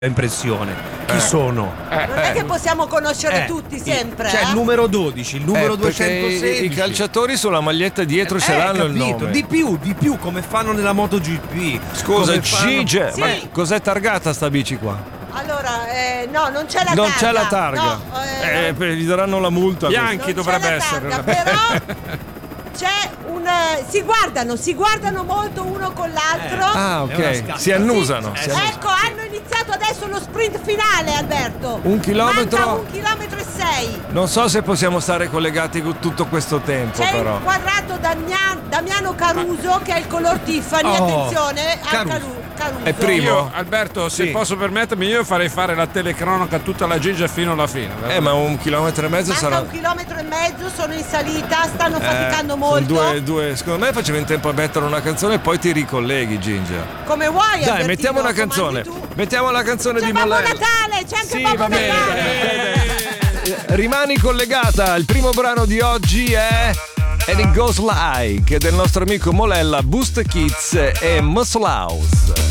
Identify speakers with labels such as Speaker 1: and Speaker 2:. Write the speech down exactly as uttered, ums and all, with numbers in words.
Speaker 1: impressione. Chi
Speaker 2: Eh.
Speaker 1: sono?
Speaker 2: Eh,
Speaker 3: Non è che possiamo conoscere
Speaker 1: Eh,
Speaker 3: tutti
Speaker 1: il-
Speaker 3: sempre.
Speaker 1: C'è
Speaker 3: eh?
Speaker 1: il numero dodici, il numero
Speaker 2: Eh, perché
Speaker 1: duecentosedici.
Speaker 2: i, i calciatori sulla maglietta dietro ce
Speaker 1: Eh,
Speaker 2: l'hanno il
Speaker 1: capito,
Speaker 2: nome.
Speaker 1: di più, di più, come fanno nella MotoGP.
Speaker 2: Scusa,
Speaker 1: come fanno-
Speaker 2: Gige,
Speaker 3: Sì.
Speaker 2: ma cos'è targata sta bici qua?
Speaker 3: Allora, eh, no, non c'è la
Speaker 2: non
Speaker 3: targa.
Speaker 2: c'è la targa.
Speaker 3: No, eh,
Speaker 2: Eh, beh, gli daranno la multa.
Speaker 4: Bianchi
Speaker 3: non
Speaker 4: dovrebbe
Speaker 3: c'è la
Speaker 4: essere.
Speaker 3: targa, però c'è un eh, si guardano, si guardano molto uno con l'altro.
Speaker 2: Ah,
Speaker 1: È una
Speaker 2: ok.
Speaker 1: scacca.
Speaker 2: Si annusano.
Speaker 1: Sì.
Speaker 2: si
Speaker 1: Eh,
Speaker 2: annusano.
Speaker 3: Ecco, hanno iniziato adesso lo sprint finale, Alberto.
Speaker 2: Un chilometro?
Speaker 3: Manca un chilometro e sei.
Speaker 2: Non so se possiamo stare collegati con tutto questo tempo,
Speaker 3: C'è
Speaker 2: però.
Speaker 3: inquadrato Damian- Damiano Caruso che è il color Tiffany.
Speaker 1: Oh,
Speaker 3: Attenzione al
Speaker 1: Caruso.
Speaker 3: Caru- Caruso.
Speaker 2: È primo.
Speaker 4: Io, Alberto, se
Speaker 2: Sì.
Speaker 4: posso permettermi, io farei fare la telecronaca a tutta la Ginger fino alla fine.
Speaker 2: Eh, ma un chilometro e mezzo
Speaker 3: Manca
Speaker 2: sarà.
Speaker 3: un chilometro e mezzo, sono in salita, stanno
Speaker 2: Eh,
Speaker 3: faticando
Speaker 2: sono
Speaker 3: molto.
Speaker 2: Due, due, secondo me facevi in tempo a mettere una canzone e poi ti ricolleghi, Ginger.
Speaker 3: Come vuoi,
Speaker 2: Dai,
Speaker 3: Albertino,
Speaker 2: mettiamo una
Speaker 3: comandi
Speaker 2: canzone.
Speaker 3: tu.
Speaker 2: Mettiamo la canzone
Speaker 3: C'è
Speaker 2: di
Speaker 3: Babbo
Speaker 2: Molella.
Speaker 3: Natale, c'è anche
Speaker 2: Sì,
Speaker 3: Babbo
Speaker 2: va bene,
Speaker 3: Natale.
Speaker 2: Eh, Rimani collegata. Il primo brano di oggi è And It Goes Like del nostro amico Molella, Boost Kids e Muscle House.